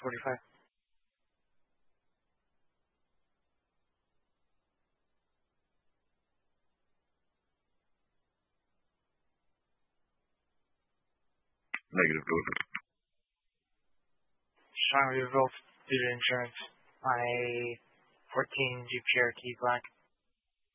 645. Negative, go ahead. Strongly revoked due to insurance on a 14 Jeep Cherokee Black.